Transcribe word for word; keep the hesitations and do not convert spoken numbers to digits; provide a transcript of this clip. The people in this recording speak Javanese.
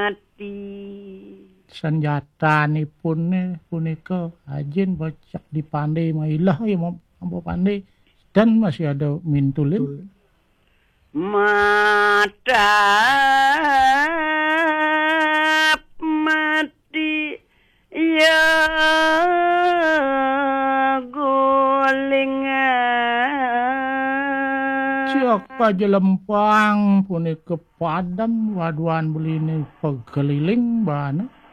mati. Senjatanipun punika ajin bocak dipandai mailah ya mampu pandai dan masih ada mintulin. Madap mati ya gulingan. Siapa jelempang punika padam waduan beline pegeliling bana.